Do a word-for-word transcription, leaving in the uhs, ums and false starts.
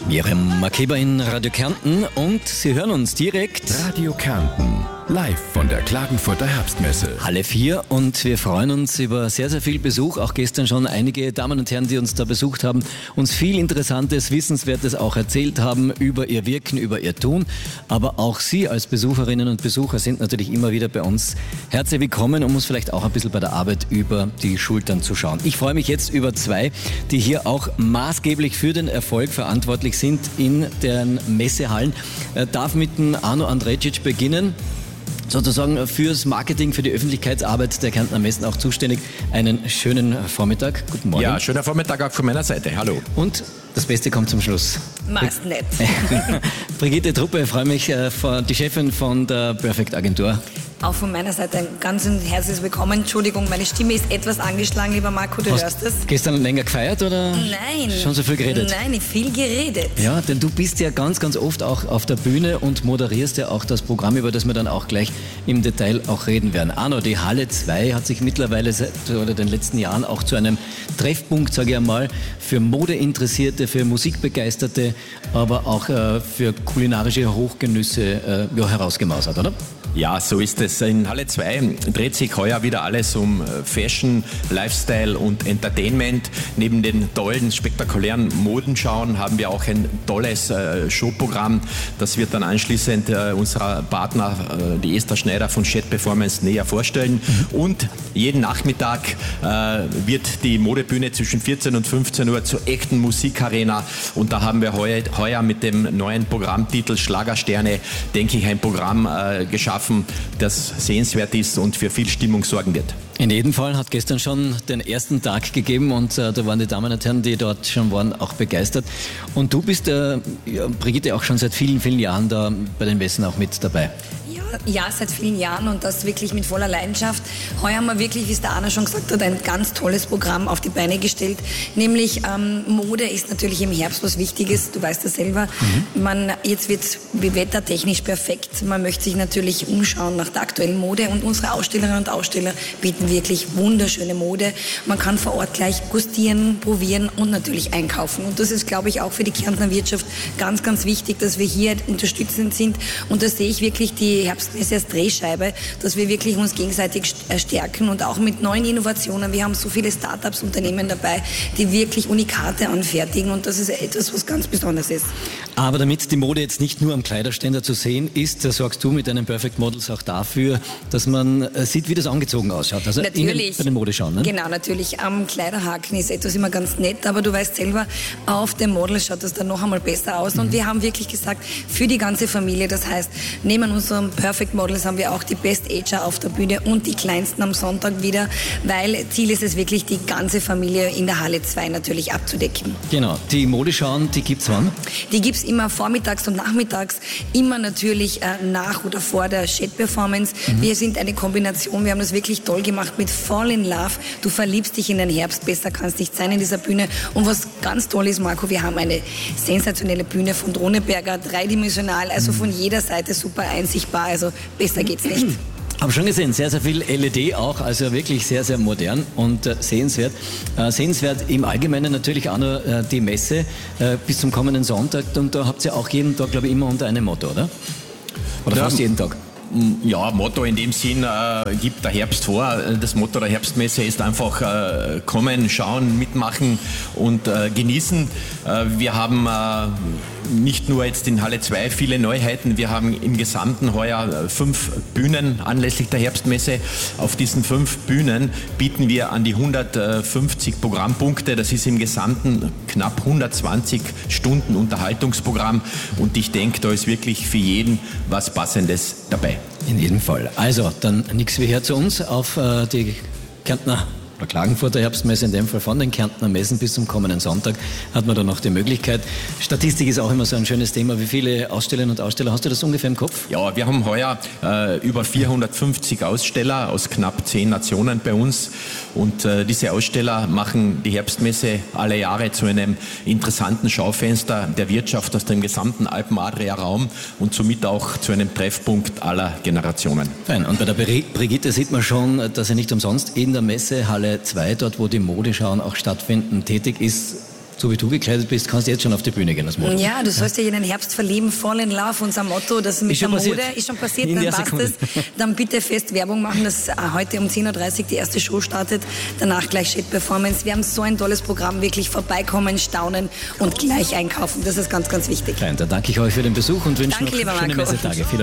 Miriam Makeba in Radio Kärnten und Sie hören uns direkt. Radio Kärnten, live von der Klagenfurter Herbstmesse. Halle vier und wir freuen uns über sehr, sehr viel Besuch. Auch gestern schon einige Damen und Herren, die uns da besucht haben, uns viel Interessantes, Wissenswertes auch erzählt haben über ihr Wirken, über ihr Tun. Aber auch Sie als Besucherinnen und Besucher sind natürlich immer wieder bei uns herzlich willkommen, um uns vielleicht auch ein bisschen bei der Arbeit über die Schultern zu schauen. Ich freue mich jetzt über zwei, die hier auch maßgeblich für den Erfolg verantwortlich sind in den Messehallen. Ich darf mit dem Arno Andrejcic beginnen. Sozusagen fürs Marketing, für die Öffentlichkeitsarbeit der Kärntner Messen auch zuständig. Einen schönen Vormittag. Guten Morgen. Ja, schöner Vormittag auch von meiner Seite. Hallo. Und das Beste kommt zum Schluss. Meist nett. Brigitte Truppe, freue mich, die Chefin von der Perfect Agentur. Auch von meiner Seite ein ganz herzliches Willkommen. Entschuldigung, meine Stimme ist etwas angeschlagen, lieber Marco, du Hast hörst es. Gestern länger gefeiert oder Nein. schon so viel geredet? Nein, viel geredet. Ja, denn du bist ja ganz, ganz oft auch auf der Bühne und moderierst ja auch das Programm, über das wir dann auch gleich im Detail auch reden werden. Arno, die Halle zwei hat sich mittlerweile seit oder den letzten Jahren auch zu einem Treffpunkt, sage ich einmal, für Modeinteressierte, für Musikbegeisterte, aber auch äh, für kulinarische Hochgenüsse äh, ja, herausgemausert, oder? Ja, so ist es. In Halle zwei dreht sich heuer wieder alles um Fashion, Lifestyle und Entertainment. Neben den tollen, spektakulären Modenschauen haben wir auch ein tolles äh, Showprogramm. Das wird dann anschließend äh, unserer Partner, äh, die Esther Schneider von Shed Performance, näher vorstellen. Mhm. Und jeden Nachmittag äh, wird die Modebühne zwischen vierzehn und fünfzehn Uhr zur echten Musikarena. Und da haben wir heuer, heuer mit dem neuen Programmtitel Schlagersterne, denke ich, ein Programm äh, geschaffen, das sehenswert ist und für viel Stimmung sorgen wird. In jedem Fall hat gestern schon den ersten Tag gegeben und äh, da waren die Damen und Herren, die dort schon waren, auch begeistert. Und du bist, äh, ja, Brigitte, auch schon seit vielen, vielen Jahren da bei den Messen auch mit dabei. Ja, seit vielen Jahren und das wirklich mit voller Leidenschaft. Heuer haben wir wirklich, wie es der Arno schon gesagt hat, ein ganz tolles Programm auf die Beine gestellt. Nämlich ähm, Mode ist natürlich im Herbst was Wichtiges, du weißt das selber. Mhm. Man, jetzt wird es wettertechnisch perfekt. Man möchte sich natürlich umschauen nach der aktuellen Mode und unsere Ausstellerinnen und Aussteller bieten wirklich wunderschöne Mode. Man kann vor Ort gleich gustieren, probieren und natürlich einkaufen. Und das ist, glaube ich, auch für die Kärntner Wirtschaft ganz, ganz wichtig, dass wir hier unterstützend sind. Und da sehe ich wirklich die Herbstmesse als Drehscheibe, dass wir wirklich uns gegenseitig stärken und auch mit neuen Innovationen. Wir haben so viele Startups, Unternehmen dabei, die wirklich Unikate anfertigen und das ist etwas, was ganz Besonderes ist. Aber damit die Mode jetzt nicht nur am Kleiderständer zu sehen ist, da sorgst du mit deinen Perfect Models auch dafür, dass man sieht, wie das angezogen ausschaut. Also natürlich, bei den Modeschauen, ne? Genau, natürlich. Am Kleiderhaken ist etwas immer ganz nett, aber du weißt selber, auf dem Model schaut das dann noch einmal besser aus. Mhm. Und wir haben wirklich gesagt, für die ganze Familie, das heißt, neben unserem Perfect Models haben wir auch die Best Ager auf der Bühne und die kleinsten am Sonntag wieder, weil Ziel ist es wirklich, die ganze Familie in der Halle zwei natürlich abzudecken. Genau, die Modeschauen, die gibt's wann? Die gibt's immer vormittags und nachmittags, immer natürlich äh, nach oder vor der Shed Performance. Mhm. Wir sind eine Kombination, wir haben das wirklich toll gemacht mit Fall in Love. Du verliebst dich in den Herbst, besser kann es nicht sein in dieser Bühne. Und was ganz toll ist, Marco, wir haben eine sensationelle Bühne von Droneberger, dreidimensional, also von jeder Seite super einsichtbar, also besser geht's nicht. Habe schon gesehen, sehr, sehr viel L E D auch, also wirklich sehr, sehr modern und äh, sehenswert. Äh, sehenswert im Allgemeinen natürlich auch nur äh, die Messe äh, bis zum kommenden Sonntag und da habt ihr auch jeden Tag, glaube ich, immer unter einem Motto, oder? Oder ja, fast jeden Tag? Ja, Motto in dem Sinn äh, gibt der Herbst vor. Das Motto der Herbstmesse ist einfach äh, kommen, schauen, mitmachen und äh, genießen. Äh, wir haben äh, nicht nur jetzt in Halle zwei viele Neuheiten, wir haben im Gesamten heuer fünf Bühnen anlässlich der Herbstmesse. Auf diesen fünf Bühnen bieten wir an die hundertfünfzig Programmpunkte. Das ist im Gesamten knapp hundertzwanzig Stunden Unterhaltungsprogramm und ich denke, da ist wirklich für jeden was Passendes dabei. In jedem Fall. Also, dann nix wie her zu uns auf äh, die Kärntner oder Klagenfurter Herbstmesse, in dem Fall von den Kärntner Messen bis zum kommenden Sonntag, hat man dann noch die Möglichkeit. Statistik ist auch immer so ein schönes Thema. Wie viele Ausstellerinnen und Aussteller, hast du das ungefähr im Kopf? Ja, wir haben heuer äh, über vierhundertfünfzig Aussteller aus knapp zehn Nationen bei uns und äh, diese Aussteller machen die Herbstmesse alle Jahre zu einem interessanten Schaufenster der Wirtschaft aus dem gesamten Alpen-Adria-Raum und somit auch zu einem Treffpunkt aller Generationen. Fein. Und bei der Brigitte sieht man schon, dass er nicht umsonst in der Messehalle zwei, dort wo die Modeschauen auch stattfinden, tätig ist. so wie du gekleidet bist, kannst du jetzt schon auf die Bühne gehen als Model. Ja, du sollst ja in den Herbst verlieben, fall in love, unser Motto, das mit Ist der schon Mode passiert. ist schon passiert, In dann der passt Sekunde. es. Dann bitte fest Werbung machen, dass äh, heute um zehn Uhr dreißig die erste Show startet, danach gleich Shit Performance. Wir haben so ein tolles Programm, wirklich vorbeikommen, staunen und gleich einkaufen. Das ist ganz, ganz wichtig. Fein, dann danke ich euch für den Besuch und wünsche Danke, noch lieber schöne Marco. Messetage. Viel